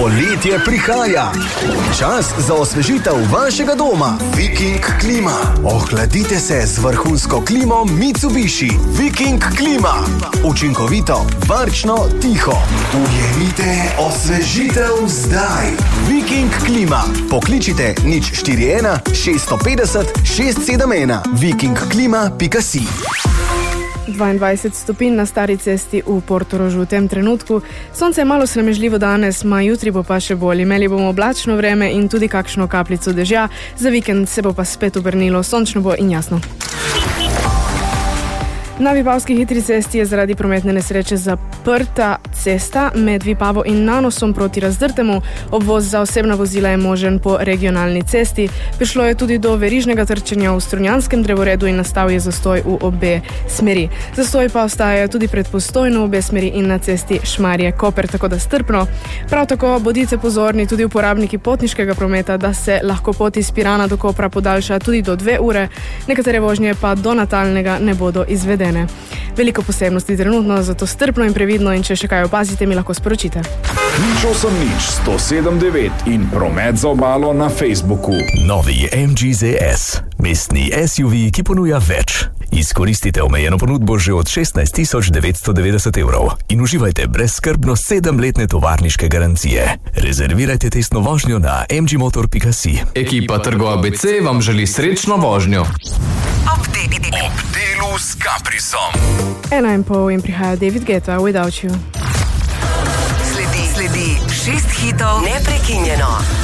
Poletje prihaja. Čas za osvežitev vašega doma. Viking klima. Ohladite se z vrhunsko klimo Mitsubishi. Viking klima. Učinkovito, varčno, tiho. Ujemite osvežitev zdaj. Viking klima. Pokličite 041 650 671 vikingklima.si. 22 stopinj na stari cesti v Portorožu v tem trenutku. Sonce je malo sramežljivo danes, jutri bo pa še bolj. Imeli bomo oblačno vreme in tudi kakšno kapljico dežja. Za vikend se bo pa spet obrnilo, sončno bo in jasno. Na Vipavski hitri cesti je zaradi prometne nesreče zaprta cesta med Vipavo in Nanosom proti Razdrtemu. Obvoz za osebna vozila je možen po regionalni cesti. Prišlo je tudi do verižnega trčenja v Strunjanskem drevoredu in nastal je zastoj v obe smeri. Zastoj pa ostajajo tudi pred Postojno v obe smeri in na cesti Šmarje-Koper, tako da strpno. Prav tako bodite pozorni tudi uporabniki potniškega prometa, da se lahko pot iz Pirana do Kopra podaljša tudi do 2 ure, nekatere vožnje pa do Natalnega ne bodo izvedene. Veliko posebnosti trenutno, zato strpno in previdno in če še kaj opazite, mi lahko sporočite. 089 in promet za obalo na Facebooku. Novi MG ZS. Mestni SUV, ki ponuja več. Izkoristite omejeno ponudbo že od 16 990 evrov in uživajte brezskrbno 7-letne tovarniške garancije. Rezervirajte testno vožnjo na mgmotor.si. Ekipa Trgo ABC vam želi srečno vožnjo. Ob delu s Caprisom. 1,5 in prihaja David Guetta, Without You. Sledi 6 hitov neprekinjeno.